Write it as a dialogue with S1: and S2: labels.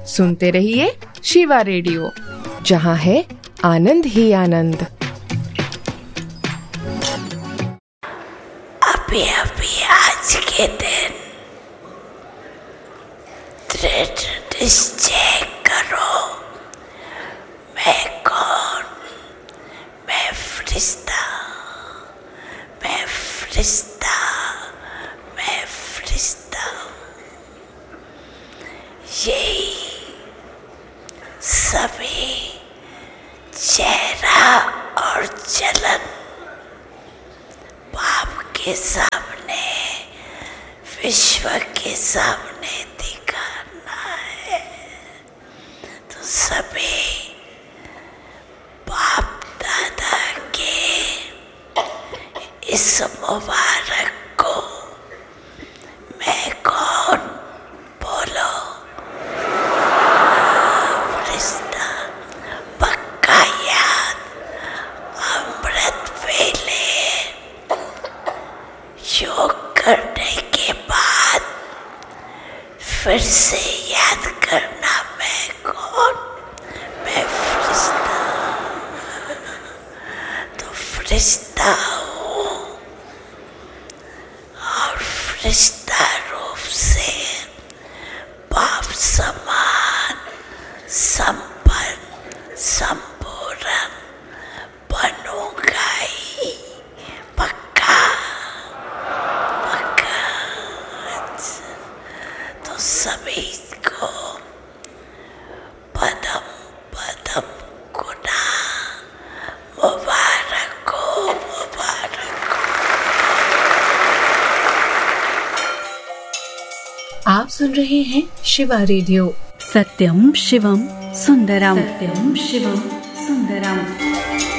S1: सुनते रहिए शिवा रेडियो, जहाँ है आनंद ही आनंद।
S2: अभी अभी आज के दिन दृढ़ निश्चय करो, मैं कौन? मैं फरिश्ता, मैं फरिश्ता, मैं फरिश्ता। यही सभी चेहरा और चलन पाप के सामने, विश्व के सामने दिखाना है। तो सभी बाप दादा के इस मुबारक को मैं कौन बोलो, फरिश्ता। पक्का याद अमृत वेले योग करने के बाद फिर से याद करना, मैं कौन? मैं फरिश्ता। तो फरिश्ता हूँ और फरिश्ता रूप से बाप समान संपन्न संपूर्ण बनूंगा ही, पक्का पक्का। तो सभी को पदम पदम गुना मुबारक हो, मुबारक हो।
S3: आप सुन रहे हैं शिवा रेडियो।
S4: सत्यम शिवम सुंदरम, सत्यम शिवम सुंदरम।